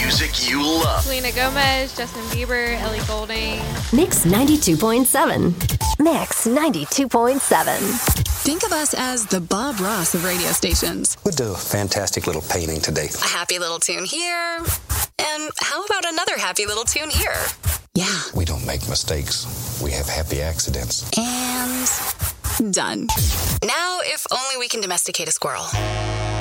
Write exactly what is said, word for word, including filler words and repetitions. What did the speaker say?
music you love. Selena Gomez, Justin Bieber, Ellie Goulding. Mix ninety-two point seven. Mix ninety-two point seven. Think of us as the Bob Ross of radio stations. We'll do a fantastic little painting today. A happy little tune here. And how about another happy little tune here? Yeah. We don't make mistakes. We have happy accidents. And done. Now, if only we can domesticate a squirrel.